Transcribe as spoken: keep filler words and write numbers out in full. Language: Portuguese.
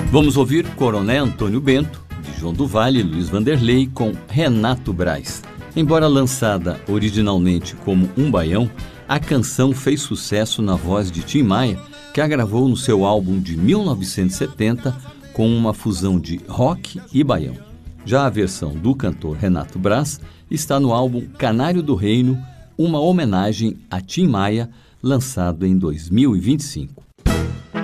Vamos ouvir Coronel Antônio Bento, de João do Vale e Luiz Vanderlei, com Renato Braz. Embora lançada originalmente como um baião, a canção fez sucesso na voz de Tim Maia, que a gravou no seu álbum de mil novecentos e setenta com uma fusão de rock e baião. Já a versão do cantor Renato Braz está no álbum Canário do Reino, uma homenagem a Tim Maia, lançado em dois mil e vinte e cinco.